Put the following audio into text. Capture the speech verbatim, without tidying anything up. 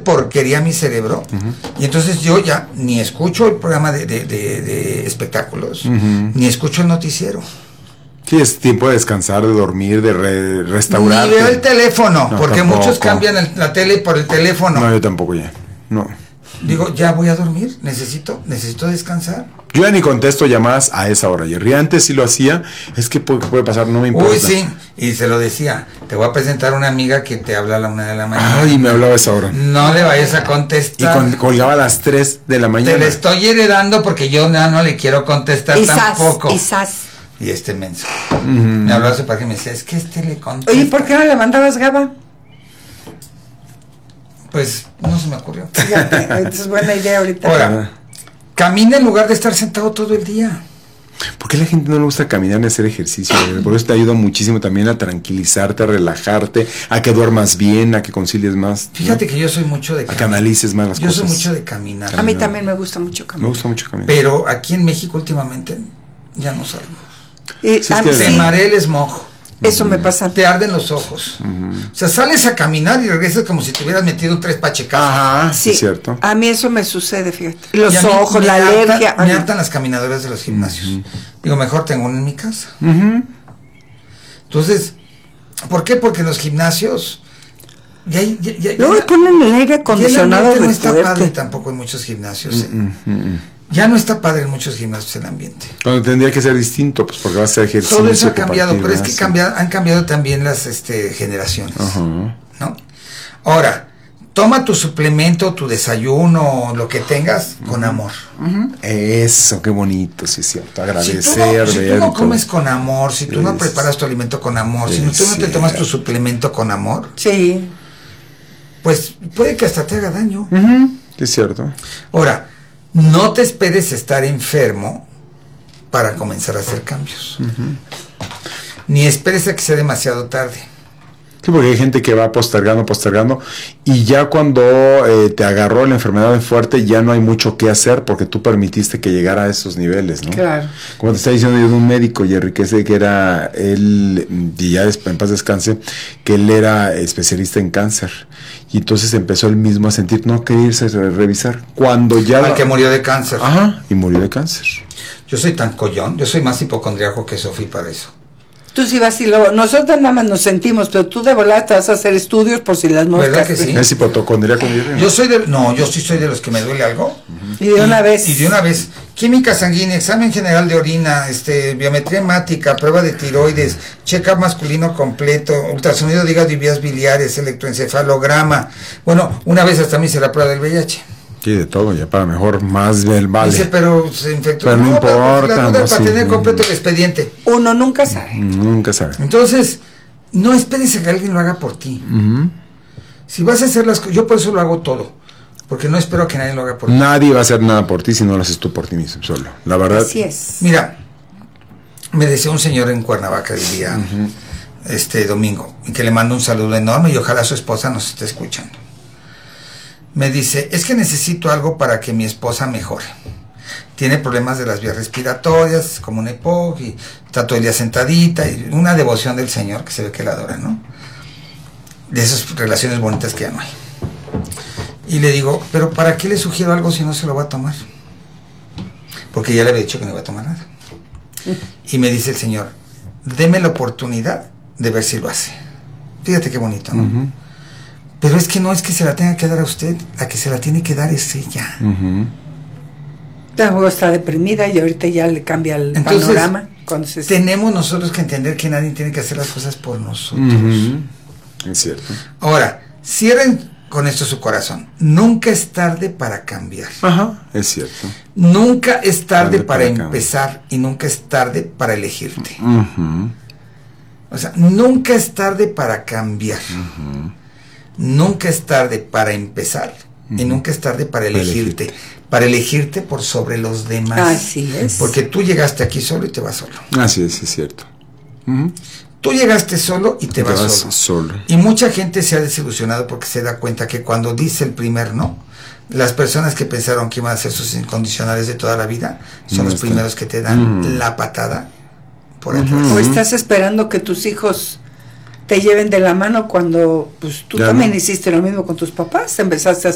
porquería a mi cerebro, uh-huh. y entonces yo ya ni escucho el programa de, de, de, de espectáculos, uh-huh. ni escucho el noticiero. Sí, es tiempo de descansar, de dormir, de re- restaurar. Ni veo el teléfono, no, porque tampoco. Muchos cambian el, la tele por el teléfono. No, yo tampoco ya, no. Digo, ya voy a dormir, necesito, necesito descansar. Yo ya ni contesto llamadas a esa hora, Jerry. Antes sí lo hacía, es que puede, puede pasar, no me importa. Uy, sí, y se lo decía, te voy a presentar a una amiga que te habla a la una de la mañana. Ay, me hablaba a esa hora. No le vayas a contestar. Y con, colgaba a las tres de la mañana. Te le estoy heredando porque yo no, no le quiero contestar Isas, tampoco. Isas. Y este menso. Uh-huh. Me habló hace para que me decía, es que este le contesta. Oye, ¿por qué no le mandabas Gaba? Pues no se me ocurrió. Fíjate, es buena idea ahorita. Ahora, camina en lugar de estar sentado todo el día. ¿Por qué a la gente no le gusta caminar ni hacer ejercicio? Por eso te ayuda muchísimo también a tranquilizarte, a relajarte, a que duermas bien, a que concilies más. Fíjate, ¿no? Que yo soy mucho de caminar. A que analices más las yo cosas. Yo soy mucho de caminar. A mí también me gusta mucho caminar. Me gusta mucho caminar. Pero aquí en México últimamente ya no salgo. Y, sí, ah, te sí. maré el smog. Eso uh-huh. me pasa. Te arden los ojos. Uh-huh. O sea, sales a caminar y regresas como si te hubieras metido tres pachecazos. Ajá, sí, es cierto. A mí eso me sucede, fíjate. Los mí, ojos, la hartan, alergia. Me hartan las caminadoras de los gimnasios. Uh-huh. Digo, mejor tengo uno en mi casa. Uh-huh. Entonces, ¿por qué? Porque en los gimnasios... Ya, ya, ya, Luego ya, ponen el aire acondicionado. No está fuerte. padre tampoco en muchos gimnasios. ¿eh? Uh-huh. Ya no está padre en muchos gimnasios el ambiente. Cuando tendría que ser distinto, pues porque va a ser ejercicio. Todo eso ha cambiado, pero es que cambia, han cambiado también las este, generaciones. Uh-huh. ¿No? Ahora, toma tu suplemento, tu desayuno, lo que tengas, uh-huh. con amor. Uh-huh. Eso, qué bonito, sí es cierto. Agradecer, si tú no, ver. Si tú no comes todo. con amor, si tú es, no preparas tu alimento con amor, si tú no te tomas tu suplemento con amor, sí. pues puede que hasta te haga daño. Uh-huh. Es cierto. Ahora, no te esperes estar enfermo para comenzar a hacer cambios. Uh-huh. Ni esperes a que sea demasiado tarde. Sí, porque hay gente que va postergando, postergando, y ya cuando eh, te agarró la enfermedad fuerte, ya no hay mucho que hacer porque tú permitiste que llegara a esos niveles, ¿no? Claro. Como te está diciendo yo de un médico, Jerry, que ese que era él, y ya en paz descanse, que él era especialista en cáncer. Y entonces empezó él mismo a sentir, no quería irse a revisar. Cuando ya... Al que murió de cáncer. Ajá, y murió de cáncer. Yo soy tan collón, yo soy más hipocondriaco que Sofía para eso. Tú sí vas y luego, nosotros nada más nos sentimos, pero tú de volada te vas a hacer estudios por si las moscas. ¿Verdad que sí? Es hipocondriaco. Yo soy de, no, yo sí soy de los que me duele algo. Uh-huh. Y de una y, vez. Y de una vez. Química sanguínea, examen general de orina, este, biometría hemática, prueba de tiroides, check-up masculino completo, ultrasonido de hígado y vías biliares, electroencefalograma. Bueno, una vez hasta me hice la prueba del V I H. Sí, de todo, ya para mejor, más del vale. Dice, pero se infectó. Pero no, no importa. Pero, no, para sí, tener completo el expediente. Uno nunca sabe. Nunca sabe. Entonces, no esperes a que alguien lo haga por ti. Uh-huh. Si vas a hacer las cosas, yo por eso lo hago todo. Porque no espero a que nadie lo haga por ti. Nadie va a hacer nada por ti si no lo haces tú por ti mismo, solo. La verdad. Así es. Mira, me decía un señor en Cuernavaca el día, uh-huh. este domingo, y que le mando un saludo enorme y ojalá su esposa nos esté escuchando. Me dice, es que necesito algo para que mi esposa mejore. Tiene problemas de las vías respiratorias, como un EPOC, y está todo el día sentadita, y una devoción del Señor, que se ve que la adora, ¿no? De esas relaciones bonitas que ya no hay. Y le digo, pero ¿para qué le sugiero algo si no se lo va a tomar? Porque ya le había dicho que no iba a tomar nada. Y me dice el Señor, deme la oportunidad de ver si lo hace. Fíjate qué bonito, ¿no? Uh-huh. Pero es que no es que se la tenga que dar a usted, la que se la tiene que dar es ella. Uh-huh. Luego está deprimida y ahorita ya le cambia el Entonces, panorama. Se... tenemos nosotros que entender que nadie tiene que hacer las cosas por nosotros. Uh-huh. Es cierto. Ahora, cierren con esto su corazón. Nunca es tarde para cambiar. Ajá, es cierto. Nunca es tarde, tarde para, para empezar cambiar. Y nunca es tarde para elegirte. Uh-huh. O sea, nunca es tarde para cambiar. Uh-huh. Nunca es tarde para empezar uh-huh. y nunca es tarde para elegirte. Elegirte. Para elegirte por sobre los demás. Así es. Porque tú llegaste aquí solo y te vas solo. Así es, es cierto. Uh-huh. Tú llegaste solo y te, te vas, vas solo. solo. Y mucha gente se ha desilusionado porque se da cuenta que cuando dice el primer no, las personas que pensaron que iban a ser sus incondicionales de toda la vida son no los está. primeros que te dan uh-huh. la patada por atrás. Uh-huh. O estás esperando que tus hijos te lleven de la mano cuando pues tú ya también no. hiciste lo mismo con tus papás, empezaste a